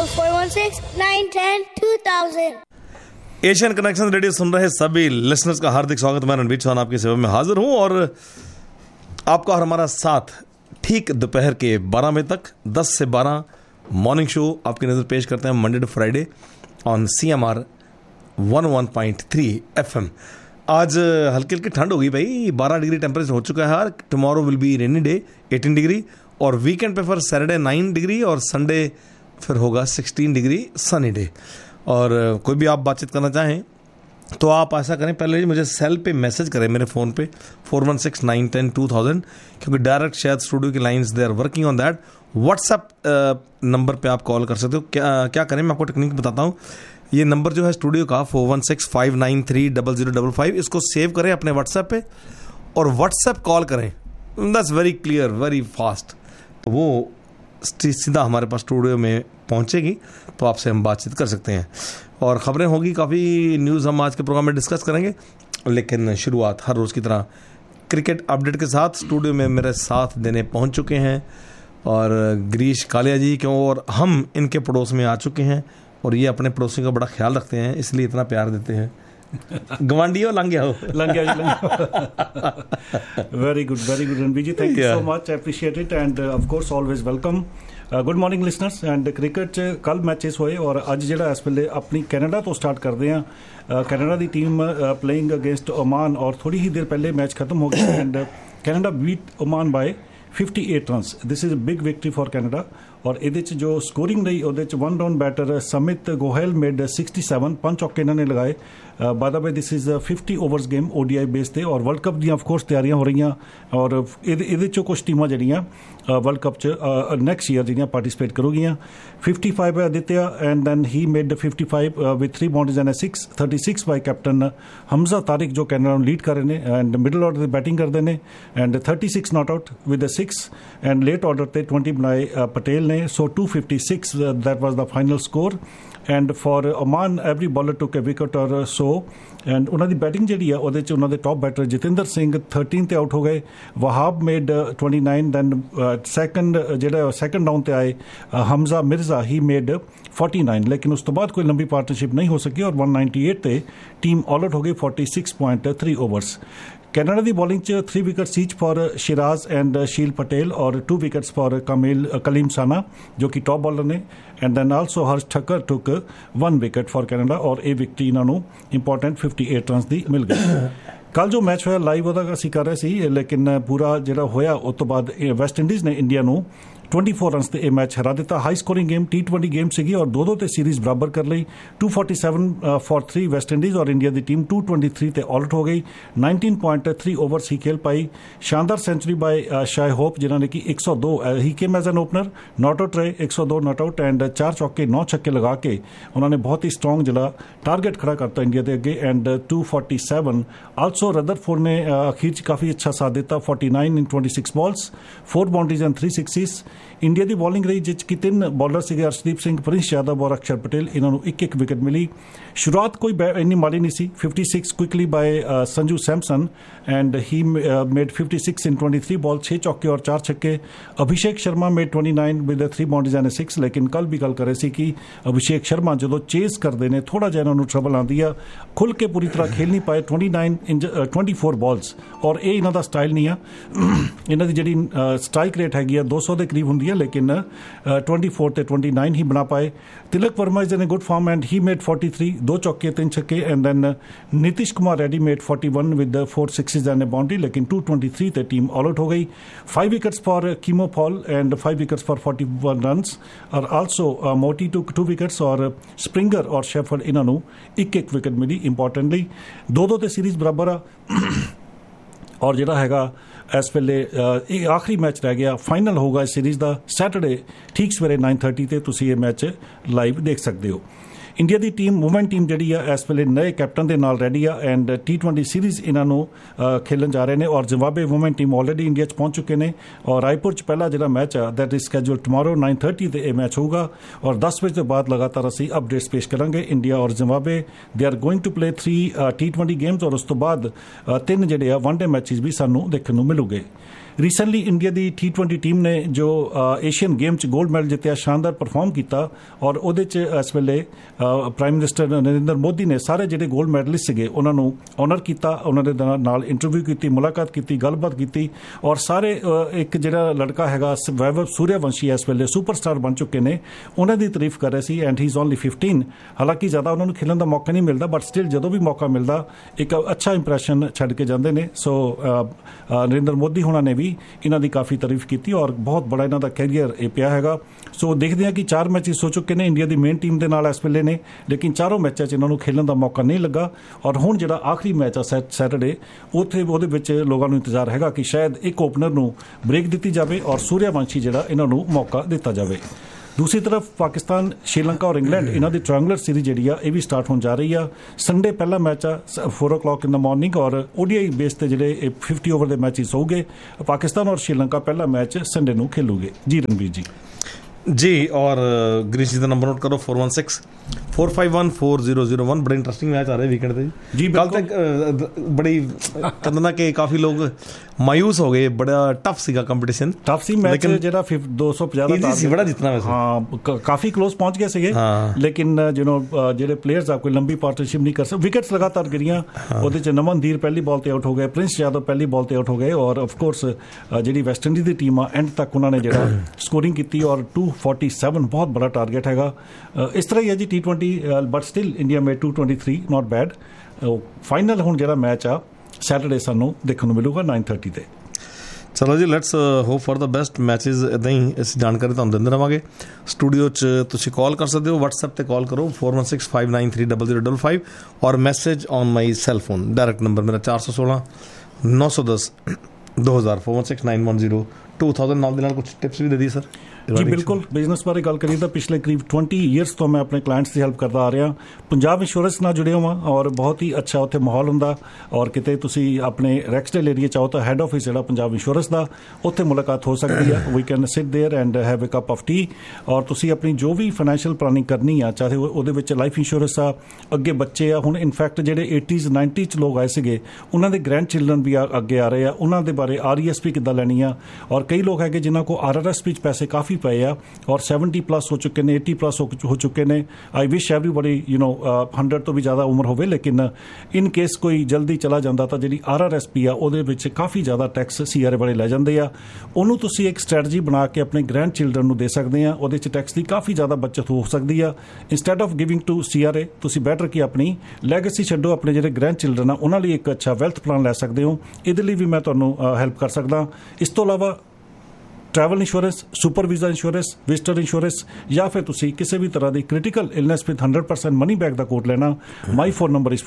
416-910-2000। Asian connection radio सुन रहे सभी listeners का हार्दिक स्वागत। मैं रणवीर चौहान आपकी सेवा में हाजिर हूं और आपका और हमारा साथ ठीक दोपहर के 12 बजे तक 10 से 12 मॉर्निंग शो आपकी नज़र पेश करते हैं Monday to Friday on CMR 101.3 FM। आज हल्की हल्की ठंड हो गई भाई, 12 डिग्री टेम्परेचर हो चुका है। Tomorrow will be rainy day 18 degree और वीकेंड पे फिर सैटरडे 9 डिग्री और संडे फिर होगा 16 डिग्री सनी डे। और कोई भी आप बातचीत करना चाहें तो आप ऐसा करें, पहले मुझे सेल पे मैसेज करें मेरे फ़ोन पे 416-910-2000, क्योंकि डायरेक्ट शायद स्टूडियो की lines they are working on that. WhatsApp number पे आप कॉल कर सकते हो। क्या करें, मैं आपको टेक्निक बताता हूँ। ये नंबर जो है स्टूडियो का 416-593-0055, इसको सेव करें अपने व्हाट्सएप पे और व्हाट्सएप कॉल करें। That's very clear, very fast. वो सीधा हमारे पास स्टूडियो में पहुंचेगी तो आपसे हम बातचीत कर सकते हैं और ख़बरें होगी, काफ़ी न्यूज़ हम आज के प्रोग्राम में डिस्कस करेंगे। लेकिन शुरुआत हर रोज़ की तरह क्रिकेट अपडेट के साथ स्टूडियो में मेरे साथ देने पहुंच चुके हैं और गिरीश कालिया जी क्यों, और हम इनके पड़ोस में आ चुके हैं और ये अपने पड़ोसियों का बड़ा ख्याल रखते हैं, इसलिए इतना प्यार देते हैं। गवांडियो लंघ आओ very good Ranveer ji, thank you so much, I appreciate it and of course always welcome. Good morning listeners and cricket च कल मैचेस होए और अज जिहड़ा इस वेले अपनी कैनेडा तो स्टार्ट करते हैं। कैनेडा की टीम प्लेइंग अगेंस्ट ओमान और थोड़ी ही देर पहले मैच खत्म हो गया and Canada beat Oman bye 58 runs. This is a big victory for Canada और ये जो स्कोरिंग रही वो 1 डाउन बैटर समित गोहेल मेड 67 5 चौके इन्होंने लगाए। By the way this is 50 overs game ODI base ते और world cup the of course तैयारियां हो रही और ये कुछ टीमां जड़ियां वर्ल्ड कप च next year जड़ियां participate करूगियां। 55 Aditya and then he made 55 with 3 boundaries and 6 36 bye captain Hamza Tariq जो कैनेडा लीड कर रहे हैं एंड मिडल ऑर्डर की बैटिंग करते हैं and 36 not out with 6 and let order ते 20 बनाए पटेल ने। So 256 that was the final score and for Oman every bowler took a wicket or so and उन्होंने बैटिंग जी है वो उन्होंने top batter Jatinder Singh 13 out हो गए। Wahab made 29 then second down ते आए हमजा मिर्जा ही मेड 49 लेकिन उस तो बाद कोई लंबी पार्टनरशिप नहीं हो सकी और 198 ते टीम ऑल आउट हो गई 46.3 ओवर्स। कैनेडा की बॉलिंग च 3 wickets each for Siraj and she'll Patel और 2 विकेट्स फॉर कलीम साना जो कि टॉप बॉलर ने and then also Harsh Thakkar took 1 wicket for Canada और ये विकटी इन्होंने इंपॉर्टेंट 58 रन्स की मिल गई। कल जो मैच होया लाइव वह असी कर रहे थे लेकिन पूरा जो होया उस तो बाद वैस्ट इंडीज़ ने इंडिया को 24 रन्स से मैच हरा दिता। High scoring game T20 game सी और 2-2 ते सीरीज़ बराबर कर ली। 247 फॉर 3 वैस्ट इंडीज़ और इंडिया की टीम 223 ते ऑल आउट हो गई। 19.3 ओवर्स ही खेल पाई। शानदार सेंचुरी बाय शाय होप जिन्होंने कि 102 ही came as an opener not out रहे 102 नॉट आउट एंड 4 चौके 9 छक्के लगा के उन्होंने बहुत ही स्ट्रॉन्ग जिला टारगेट खड़ा करता इंडिया के अगे एंड 247 आल्सो रदरफोर्ड ने अखीर काफ़ी अच्छा साथ दिता 49 इन 26 बॉल्स 4 बाउंड्रीज एंड 3 सिक्सिस। इंडिया की बॉलिंग रही जिस कि 3 बॉलर से अर्शदीप सिंह प्रिंस यादव और अक्षर पटेल इन्होंने एक विकेट मिली। शुरुआत कोई इन्नी माड़ी नहीं सी। 56 quickly bye Sanju Samson and he made 56 in 23 ball 6 चौके और 4 छक्के। Abhishek Sharma made 29 with 3 boundaries and 6 लेकिन कल भी गल करे सी कि अभिषेक शर्मा जो चेस करते हैं थोड़ा जहा इन्होंने ट्रबल आती है, खुल के पूरी तरह खेल नहीं पाए 24 बॉल्स और ये इन्हों का स्टाइल नहीं है। इन्हों की जी स्ट्राइक रेट हैगी 200 के करीब होंगी है लेकिन 24 ते 29 ही बना पाए। Tilak Varma is in a good form and he made 43 2 चौके 3 छक्के and then Nitish Kumar Reddy made 41 with 4 sixes and A boundary लेकिन 223 ते टीम ऑल आउट हो गई। 5 wickets for Keemo Paul and 5 wickets for 41 runs और आल्सो मोटी टू 2 विकेट्स और स्प्रिंगर और शेफर्ड इन्होंने एक विकेट मिली। इंपॉर्टेंटली 2-2 ते सीरीज़ बराबर आ और जिहड़ा हैगा इस वेले आखिरी मैच रह गया फाइनल होगा इस सीरीज़ का सैटरडे ठीक सवेरे 9:30 ते तुसीं ये मैच लाइव देख सकते हो। इंडिया की टीम वुमेन टीम जी इस वेले नए कैप्टन के नाल रेडी है एंड T20 सीरीज़ इन्हों खेलन जा रहे हैं और Zimbabwe women team already India पहुंच चुके हैं और रायपुर पहला जो मैच है दैट इज स्कैड्यूल्ड टुमारो 9:30 ते मैच होगा और 10 बजे के बाद लगातार असी अपडेट्स पेश करेंगे। इंडिया और Zimbabwe they are going to play 3 T20 games और उस तो बाद 3 जो वनडे मैचेस भी सानू देखने मिलूगे। ਰੀਸੈਂਟਲੀ ਇੰਡੀਆ ਦੀ T20 ਟੀਮ ਨੇ ਜੋ ਏਸ਼ੀਅਨ ਗੇਮ 'ਚ 골ਡ ਮੈਡਲ ਜਿੱਤਿਆ, ਸ਼ਾਨਦਾਰ ਪਰਫਾਰਮ ਕੀਤਾ ਔਰ ਉਹਦੇ 'ਚ ਇਸ ਵੇਲੇ ਪ੍ਰਾਈਮ ਮਿਨਿਸਟਰ ਨਰਿੰਦਰ ਮੋਦੀ ਨੇ ਸਾਰੇ ਜਿਹੜੇ 골ਡ ਮੈਡਲਿਸਟ ਸੀਗੇ ਉਹਨਾਂ ਨੂੰ ਆਨਰ ਕੀਤਾ, ਉਹਨਾਂ ਦੇ ਨਾਲ ਇੰਟਰਵਿਊ ਕੀਤੀ, ਮੁਲਾਕਾਤ ਕੀਤੀ, ਗੱਲਬਾਤ ਕੀਤੀ ਔਰ ਸਾਰੇ ਇੱਕ ਜਿਹੜਾ ਲੜਕਾ ਹੈਗਾ ਵੈਭਵ ਸੂਰਿਆਵੰਸ਼ੀ ਇਸ ਵੇਲੇ ਸੁਪਰਸਟਾਰ ਬਣ ਚੁੱਕੇ ਨੇ, ਉਹਨਾਂ ਦੀ ਤਾਰੀਫ ਕਰ ਰਹੇ ਸੀ ਐਂਡ ਹੀ ਇਜ਼ ਓਨਲੀ 15। ਹਾਲਾਂਕਿ ਜ਼ਿਆਦਾ ਉਹਨਾਂ ਨੂੰ ਖੇਲਣ ਦਾ ਮੌਕਾ ਨਹੀਂ ਮਿਲਦਾ ਬਟ ਸਟਿਲ ਜਦੋਂ ਵੀ ਮੌਕਾ ਮਿਲਦਾ ਇੱਕ ਅੱਛਾ ਇੰਪ੍ਰੈਸ਼ਨ ਛੱਡ ਕੇ ਜਾਂਦੇ ਨੇ। ਸੋ ਨਰਿੰਦਰ ਮੋਦੀ ਹੋਣਾ ਨੇ ਵੀ ਇਹਨਾਂ ਦੀ ਕਾਫੀ ਤਾਰੀਫ ਕੀਤੀ ਔਰ ਬਹੁਤ ਬੜਾ ਇਹਨਾਂ ਦਾ ਕੈਰੀਅਰ ਇਹ ਪਿਆ ਹੈਗਾ। ਸੋ ਦੇਖਦੇ ਹਾਂ ਕਿ 4 ਮੈਚਿਸ ਹੋ ਚੁੱਕੇ ਨੇ ਇੰਡੀਆ ਦੀ ਮੇਨ ਟੀਮ ਦੇ ਨਾਲ ਇਸ ਵੇਲੇ ਨੇ, ਲੇਕਿਨ ਚਾਰੋਂ ਮੈਚਾਂ 'ਚ ਇਹਨਾਂ ਨੂੰ ਖੇਲਣ ਦਾ ਮੌਕਾ ਨਹੀਂ ਲੱਗਾ ਔਰ ਹੁਣ ਜਿਹੜਾ ਆਖਰੀ ਮੈਚ ਆ ਸੈਟਰਡੇ ਉਹਦੇ ਵਿੱਚ ਲੋਕਾਂ ਨੂੰ ਇੰਤਜ਼ਾਰ ਹੈਗਾ ਕਿ ਸ਼ਾਇਦ ਇੱਕ ਓਪਨਰ ਨੂੰ ਬ੍ਰੇਕ ਦਿੱਤੀ ਜਾਵੇ ਔਰ ਸੂਰਿਆਵੰਸ਼ੀ ਜਿਹੜਾ ਇਹਨਾਂ ਨੂੰ ਮੌਕਾ ਦਿੱਤਾ ਜਾਵੇ। ਦੂਸਰੀ ਤਰਫ ਪਾਕਿਸਤਾਨ, ਸ਼੍ਰੀਲੰਕਾ ਔਰ ਇੰਗਲੈਂਡ ਇਹਨਾਂ ਦੀ ਟ੍ਰਾਇੰਗੂਲਰ ਸੀਰੀਜ਼ ਜਿਹੜੀ ਆ ਇਹ ਵੀ ਸਟਾਰਟ ਹੋਣ ਜਾ ਰਹੀ ਆ। ਸੰਡੇ ਪਹਿਲਾ ਮੈਚ ਆ 4 o'clock ਇਨ ਦ ਮਾਰਨਿੰਗ ਔਰ ODI ਬੇਸ ਤੇ ਜਿਹੜੇ 50 ਓਵਰ ਦੇ ਮੈਚਿਸ ਹੋਊਗੇ। ਪਾਕਿਸਤਾਨ ਔਰ श्रीलंका ਪਹਿਲਾ ਮੈਚ ਸੰਡੇ ਨੂੰ ਖੇਲੂਗੇ। ਜੀ ਰਣਬੀਰ जी और ग्रीस जी का नंबर नोट करो 415-451-4001। बड़े इंटरेस्टिंग मैच आ रहे हैं वीकेंड पे जी। कल तक बड़ी कहना कि काफी लोग मायूस हो गए, बड़ा टफ सीगा कंपटीशन, टफ सी मैच ਜਿਹੜਾ 250 ਦਾ ਸੀ, बड़ा जितना वैसे हाँ काफी क्लोज पहुंच गए ਸੀਗੇ लेकिन ਜਿਹੜੇ ਪਲੇਅਰਸ ਆ ਕੋਈ ਲੰਬੀ ਪਾਰਟਨਰਸ਼ਿਪ ਨਹੀਂ ਕਰ ਸਕਦੇ। ਵਿਕਟਸ ਲਗਾਤਾਰ ਗਿਰੀਆਂ, ਉਹਦੇ ਚ ਨਮਨਦੀਰ ਪਹਿਲੀ ਬਾਲ ਤੇ ਆਊਟ ਹੋ ਗਏ, ਪ੍ਰਿੰਸ ਯਾਦਵ ਪਹਿਲੀ ਬਾਲ ਤੇ ਆਊਟ ਹੋ ਗਏ ਔਰ ਆਫ ਕੋਰਸ ਜਿਹੜੀ ਵੈਸਟ ਇੰਡੀਜ਼ ਦੀ ਟੀਮ ਆ ਐਂਡ ਤੱਕ ਉਹਨਾਂ ਨੇ ਜਿਹੜਾ ਸਕੋਰਿੰਗ ਕੀਤੀ ਔਰ 247 ਬਹੁਤ ਬੜਾ ਟਾਰਗੇਟ ਹੈਗਾ। ਇਸ ਤਰ੍ਹਾਂ ਹੀ ਹੈ ਜੀ T20 but still India may 223 not bed. Final ਹੁਣ ਜਿਹੜਾ ਮੈਚ ਆ ਸੈਟਰਡੇ ਸਾਨੂੰ ਦੇਖਣ ਨੂੰ ਮਿਲੂਗਾ 9:30 ਤੇ। ਚਲੋ ਜੀ, let's hope for the best matches. ਇੱਦਾਂ ਹੀ ਅਸੀਂ ਜਾਣਕਾਰੀ ਤੁਹਾਨੂੰ ਦਿੰਦੇ ਰਹਾਂਗੇ। ਸਟੂਡੀਓ 'ਚ ਤੁਸੀਂ ਕਾਲ ਕਰ ਸਕਦੇ ਹੋ, WhatsApp ਤੇ ਕਾਲ ਕਰੋ 4165930055 ਔਰ message on my cell phone. Direct number ਮੇਰਾ 416 910 2000 41691022000। ਨਾਲ ਦੇ ਨਾਲ ਕੁਝ ਟਿਪਸ ਵੀ ਦੇ ਦੀ ਸਰ। ਜੀ ਬਿਲਕੁਲ, ਬਿਜ਼ਨਸ ਬਾਰੇ ਗੱਲ ਕਰੀਏ ਤਾਂ ਪਿਛਲੇ ਕਰੀਬ 20 ਈਅਰਸ ਤੋਂ ਮੈਂ ਆਪਣੇ ਕਲਾਇੰਟਸ ਦੀ ਹੈਲਪ ਕਰਦਾ ਆ ਰਿਹਾ। ਪੰਜਾਬ ਇੰਸ਼ੋਰੈਂਸ ਨਾਲ ਜੁੜਿਆ ਹਾਂ ਔਰ ਬਹੁਤ ਹੀ ਅੱਛਾ ਉੱਥੇ ਮਾਹੌਲ ਹੁੰਦਾ ਔਰ ਕਿਤੇ ਤੁਸੀਂ ਆਪਣੇ ਰੈਕਸਡੇਲ ਏਰੀਆ ਚਾਹੋ ਤਾਂ ਹੈੱਡ ਆਫਿਸ ਜਿਹੜਾ ਪੰਜਾਬ ਇੰਸ਼ੋਰੈਂਸ ਦਾ, ਉੱਥੇ ਮੁਲਾਕਾਤ ਹੋ ਸਕਦੀ ਆ। ਵੀ can sit there and have a cup of tea ਔਰ ਤੁਸੀਂ ਆਪਣੀ ਜੋ ਵੀ ਫਾਈਨੈਂਸ਼ੀਅਲ ਪਲਾਨਿੰਗ ਕਰਨੀ ਆ, ਚਾਹੇ ਉਹਦੇ ਵਿੱਚ ਲਾਈਫ ਇੰਸ਼ੋਰੈਂਸ ਆ, ਅੱਗੇ ਬੱਚੇ ਆ, ਹੁਣ ਇਨਫੈਕਟ ਜਿਹੜੇ 80s 90s 'ਚ ਲੋਕ ਆਏ ਸੀਗੇ ਉਹਨਾਂ ਦੇ ਗ੍ਰੈਂਡ ਚਿਲਡਰਨ ਵੀ ਅੱਗੇ ਆ ਰਹੇ ਆ, ਉਹਨਾਂ ਦੇ ਬਾਰੇ RESP ਕਿੱਦਾਂ ਲੈਣੀ ਆ ਔਰ ਕਈ ਲੋਕ ਹੈਗੇ ਜਿਨ੍ਹਾਂ ਕੋਲ RRSP 'ਚ ਪੈਸੇ ਕਾਫੀ ਪਏ ਆ ਔਰ 70 ਪਲੱਸ ਹੋ ਚੁੱਕੇ ਨੇ, 80 ਪਲੱਸ ਹੋ ਚੁੱਕੇ ਨੇ। ਆਈ ਵਿਸ਼ ਐਵਰੀਬਡੀ 100 ਤੋਂ ਵੀ ਜ਼ਿਆਦਾ ਉਮਰ ਹੋਵੇ, ਲੇਕਿਨ ਇਨ ਕੇਸ ਕੋਈ ਜਲਦੀ ਚਲਾ ਜਾਂਦਾ ਤਾਂ ਜਿਹੜੀ RRSP ਆ ਉਹਦੇ ਵਿੱਚ ਕਾਫੀ ਜ਼ਿਆਦਾ ਟੈਕਸ CRA ਵਾਲੇ ਲੈ ਜਾਂਦੇ ਆ। ਉਹਨੂੰ ਤੁਸੀਂ ਇੱਕ ਸਟ੍ਰੈਟਜੀ ਬਣਾ ਕੇ ਆਪਣੇ ਗ੍ਰੈਂਡ ਚਿਲਡਰਨ ਨੂੰ ਦੇ ਸਕਦੇ ਆ, ਉਹਦੇ 'ਚ ਟੈਕਸ ਦੀ ਕਾਫੀ ਜ਼ਿਆਦਾ ਬਚਤ ਹੋ ਸਕਦੀ ਆ। Instead of giving to CRA ਤੁਸੀਂ ਬੈਟਰ ਕਿ ਆਪਣੀ ਲੈਗੇਸੀ ਛੱਡੋ, ਆਪਣੇ ਜਿਹੜੇ ਗ੍ਰੈਂਡ ਚਿਲਡਰਨ ਆ ਉਹਨਾਂ ਲਈ ਇੱਕ ਅੱਛਾ ਵੈਲਥ ਪਲਾਨ ਲੈ ਸਕਦੇ ਹੋ। ਇਹਦੇ ਲਈ ਵੀ ਮੈਂ ਤੁਹਾਨੂੰ ਹੈਲਪ ਕਰ ਸਕਦਾ। ਇਸ ਤੋਂ ਇਲਾਵਾ travel insurance, super visa insurance, visitor insurance या फिर तुसी किसी भी तरह की critical illness with 100% money back का कोड लेना। माई फोन नंबर इज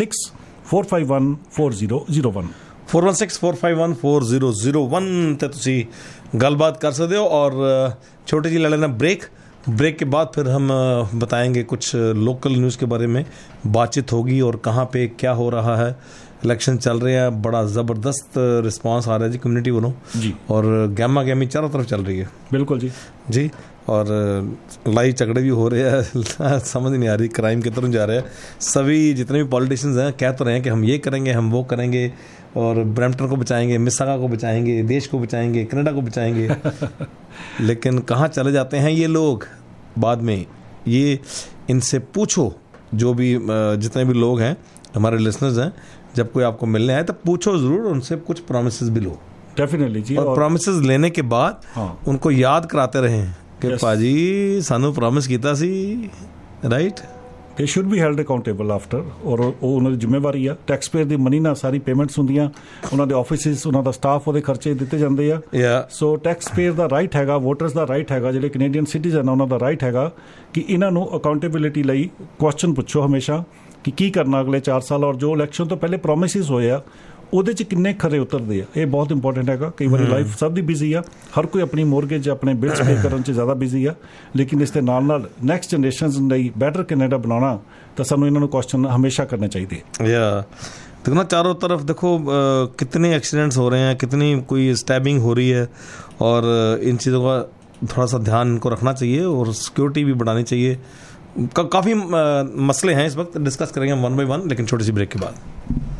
416-451-4001 416-451-4001 ਤੇ ਤੁਸੀਂ ਗੱਲਬਾਤ ਕਰ ਸਕਦੇ ਹੋ। और छोटी जी ले लेना ब्रेक के बाद फिर हम बताएंगे कुछ लोकल न्यूज़ के बारे में, बातचीत होगी और कहाँ पे क्या हो रहा है। इलेक्शन चल रहे हैं, बड़ा ज़बरदस्त रिस्पांस आ रहा है जी कम्युनिटी वालों जी और गैमा गैमी चारों तरफ चल रही है। बिल्कुल जी जी और लड़ाई झगड़े भी हो रहे हैं समझ नहीं आ रही क्राइम की तरफ जा रहे हैं। सभी जितने भी पॉलिटिशियंस हैं कह तो रहे हैं कि हम ये करेंगे, हम वो करेंगे और ब्रैम्पटन को बचाएंगे, मिसागा को बचाएंगे, देश को बचाएंगे, कनाडा को बचाएंगे लेकिन कहाँ चले जाते हैं ये लोग बाद में। ये इनसे पूछो, जो भी जितने भी लोग हैं हमारे लिसनर्स हैं, जब कोई आपको मिलने आए तो पूछो ज़रूर, उनसे कुछ प्रोमिसेस भी लो डेफिनेटली जी। और प्रोमिसेस लेने के बाद उनको याद कराते रहें कि पाजी सानू प्रॉमिस कीता सी, right. They should be held accountable after और ਉਹ ਉਹਨਾਂ ਦੀ ਜ਼ਿੰਮੇਵਾਰੀ ਆ। ਟੈਕਸ ਪੇਅਰ ਦੀ ਮਨੀ ਨਾਲ ਸਾਰੀ ਪੇਮੈਂਟਸ ਹੁੰਦੀਆਂ, ਉਹਨਾਂ ਦੇ ਆਫਿਸਿਸ, ਉਹਨਾਂ ਦਾ ਸਟਾਫ, ਉਹਦੇ ਖਰਚੇ ਦਿੱਤੇ ਜਾਂਦੇ ਆ। ਸੋ ਟੈਕਸ ਪੇਅਰ ਦਾ ਰਾਈਟ ਹੈਗਾ, ਵੋਟਰਸ ਦਾ ਰਾਈਟ ਹੈਗਾ, ਜਿਹੜੇ ਕੈਨੇਡੀਅਨ ਸਿਟੀਜ਼ਨ ਆ ਉਹਨਾਂ ਦਾ ਰਾਈਟ ਹੈਗਾ ਕਿ ਇਹਨਾਂ ਨੂੰ ਅਕਾਊਂਟੇਬਿਲਿਟੀ ਲਈ ਕੁਐਸਚਨ ਪੁੱਛੋ ਹਮੇਸ਼ਾ ਕਿ ਕੀ ਕਰਨਾ ਅਗਲੇ 4 ਸਾਲ ਔਰ ਜੋ ਇਲੈਕਸ਼ਨ ਤੋਂ ਪਹਿਲੇ ਪ੍ਰੋਮਿਸਿਸ ਹੋਏ ਆ ਉਹਦੇ 'ਚ ਕਿੰਨੇ ਖਰੇ ਉਤਰਦੇ ਆ। ਇਹ ਬਹੁਤ ਇੰਪੋਰਟੈਂਟ ਹੈਗਾ। ਕਈ ਵਾਰੀ ਲਾਈਫ ਸਭ ਦੀ ਬਿਜ਼ੀ ਆ, ਹਰ ਕੋਈ ਆਪਣੀ ਮੋਰਗੇਜ, ਆਪਣੇ ਬਿਲਸ ਪੇ ਕਰਨ 'ਚ ਜ਼ਿਆਦਾ ਬਿਜ਼ੀ ਆ, ਲੇਕਿਨ ਇਸ ਦੇ ਨਾਲ ਨਾਲ ਨੈਕਸਟ ਜਨਰੇਸ਼ਨਸ ਲਈ ਬੈਟਰ ਕੈਨੇਡਾ ਬਣਾਉਣਾ ਤਾਂ ਸਾਨੂੰ ਇਹਨਾਂ ਨੂੰ ਕੁਐਸਚਨ ਹमेशा करने चाहिए। देखो ना चारों तरफ देखो कितने एक्सीडेंट्स हो रहे हैं, कितनी कोई स्टैबिंग हो रही है और इन चीज़ों का थोड़ा सा ध्यान इनको रखना चाहिए और सिक्योरिटी भी बढ़ानी चाहिए। काफ़ी मसले हैं इस वक्त, डिस्कस करेंगे वन बाय वन, लेकिन छोटी सी ब्रेक के बाद।